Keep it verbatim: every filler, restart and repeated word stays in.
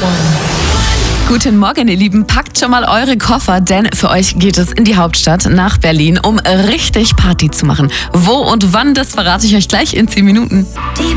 Guten Morgen, ihr Lieben. Packt schon mal eure Koffer, denn für euch geht es in die Hauptstadt nach Berlin, um richtig Party zu machen. Wo und wann, das verrate ich euch gleich in zehn Minuten.